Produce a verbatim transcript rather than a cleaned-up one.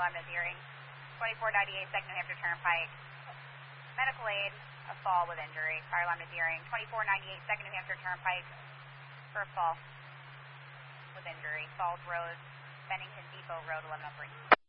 alarm is hearing. twenty-four ninety-eight, second New Hampshire Turnpike. Medical aid, a fall with injury. Fire alarm is hearing. twenty-four ninety-eight, second New Hampshire Turnpike for a fall with injury. Falls Road, Bennington Depot Road, eleven oh three.